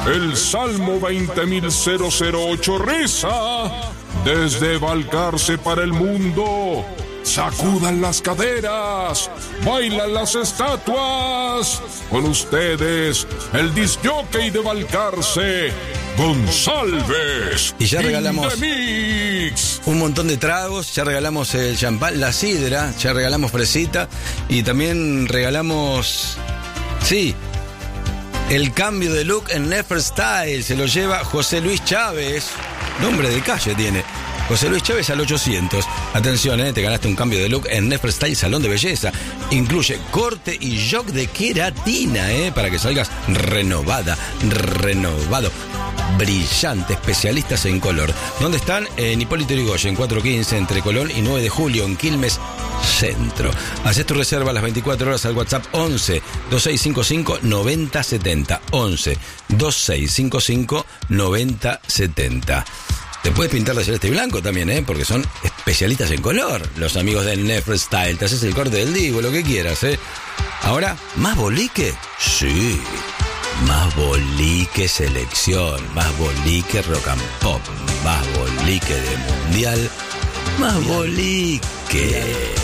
El Salmo 20.008 reza: desde Balcarce para el mundo, sacudan las caderas, bailan las estatuas. Con ustedes, el discjockey de Balcarce, González. Y ya regalamos Mix. un montón de tragos, ya regalamos el champán, la sidra, ya regalamos fresita y también regalamos, sí, el cambio de look en Neferstyle. Se lo lleva José Luis Chávez, nombre de calle tiene. José Luis Chávez al 800. Atención, te ganaste un cambio de look en Neferstyle Salón de Belleza. Incluye corte y shock de queratina, para que salgas renovada, renovado, brillante. Especialistas en color. ¿Dónde están? En Hipólito Yrigoyen, 415, entre Colón y 9 de Julio, en Quilmes Centro. Haces tu reserva a las 24 horas al WhatsApp 11 2655 9070. 11 2655 9070. Te puedes pintar de celeste y blanco también, porque son especialistas en color. Los amigos de Neferstyle. Te haces el corte del Divo, lo que quieras, Ahora, ¿más boliche? Sí. Más boliche selección. Más boliche rock and pop. Más boliche de mundial. Más boliche.